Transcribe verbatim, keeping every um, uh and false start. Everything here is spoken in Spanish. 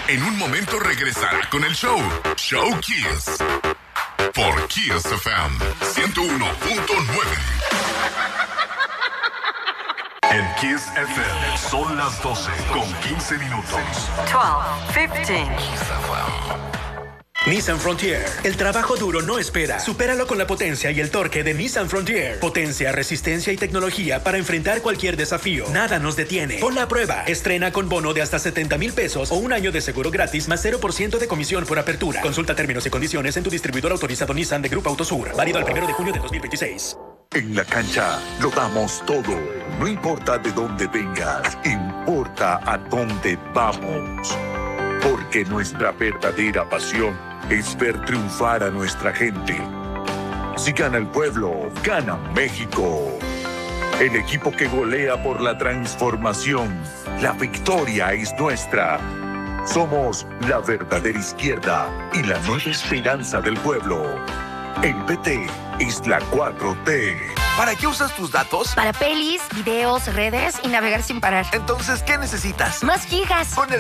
En un momento regresará con el show, Show Kiss. Por Kiss F M ciento uno punto nueve. En Kiss F M son las doce con quince minutos. doce, quince. Nissan Frontier. El trabajo duro no espera. Supéralo con la potencia y el torque de Nissan Frontier. Potencia, resistencia y tecnología para enfrentar cualquier desafío. Nada nos detiene. Ponla a prueba. Estrena con bono de hasta setenta mil pesos o un año de seguro gratis más cero por ciento de comisión por apertura. Consulta términos y condiciones en tu distribuidor autorizado Nissan de Grupo Autosur. Válido al primero de junio de dos mil veintiséis. En la cancha lo damos todo. No importa de dónde vengas, importa a dónde vamos. Porque nuestra verdadera pasión es ver triunfar a nuestra gente. Si gana el pueblo, gana México. El equipo que golea por la transformación. La victoria es nuestra. Somos la verdadera izquierda y la nueva esperanza del pueblo. El P T es la cuatro T. ¿Para qué usas tus datos? Para pelis, videos, redes y navegar sin parar. Entonces, ¿qué necesitas? Más gigas. Con el